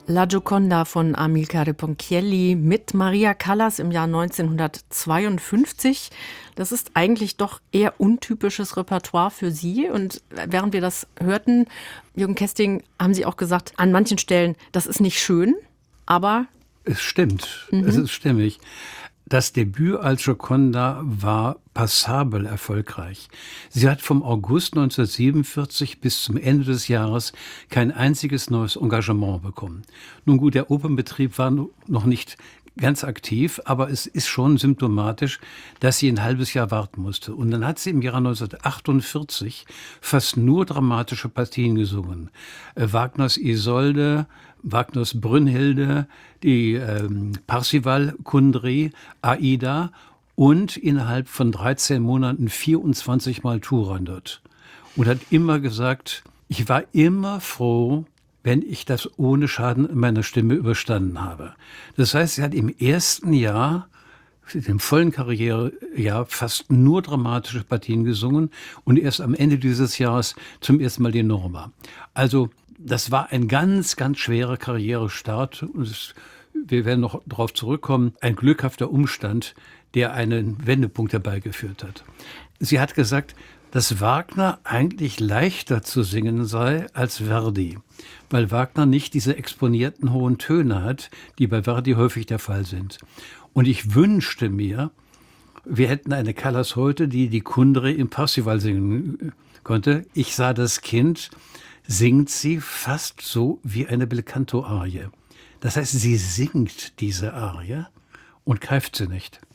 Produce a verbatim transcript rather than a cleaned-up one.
La Gioconda von Amilcare Ponchielli mit Maria Callas im Jahr neunzehnhundertzweiundfünfzig. Das ist eigentlich doch eher untypisches Repertoire für Sie. Und während wir das hörten, Jürgen Kesting, haben Sie auch gesagt, an manchen Stellen, das ist nicht schön, aber... Es stimmt, Mhm. es ist stimmig. Das Debüt als Gioconda war passabel erfolgreich. Sie hat vom August neunzehnhundertsiebenundvierzig bis zum Ende des Jahres kein einziges neues Engagement bekommen. Nun gut, der Opernbetrieb war noch nicht ganz aktiv, aber es ist schon symptomatisch, dass sie ein halbes Jahr warten musste. Und dann hat sie im Jahre neunzehnhundertachtundvierzig fast nur dramatische Partien gesungen. Äh, Wagners Isolde, Wagners Brünnhilde, die ähm, Parsival-Kundry, Aida und innerhalb von dreizehn Monaten vierundzwanzig Mal Turandot. Und hat immer gesagt, ich war immer froh, wenn ich das ohne Schaden in meiner Stimme überstanden habe. Das heißt, sie hat im ersten Jahr, im vollen Karrierejahr, fast nur dramatische Partien gesungen und erst am Ende dieses Jahres zum ersten Mal die Norma. Also das war ein ganz, ganz schwerer Karrierestart und es, wir werden noch darauf zurückkommen, ein glückhafter Umstand, der einen Wendepunkt herbeigeführt hat. Sie hat gesagt, dass Wagner eigentlich leichter zu singen sei als Verdi, weil Wagner nicht diese exponierten hohen Töne hat, die bei Verdi häufig der Fall sind. Und ich wünschte mir, wir hätten eine Callas heute, die die Kundry im Parsival singen konnte. Ich sah das Kind, singt sie fast so wie eine Belcanto-Arie. Das heißt, sie singt diese Arie und keift sie nicht.